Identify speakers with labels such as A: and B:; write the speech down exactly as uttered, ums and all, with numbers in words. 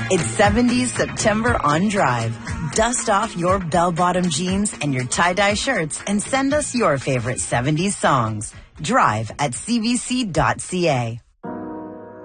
A: It's seventies September on Drive. Dust off your bell-bottom jeans and your tie-dye shirts and send us your favorite seventies songs. Drive at c b c dot c a.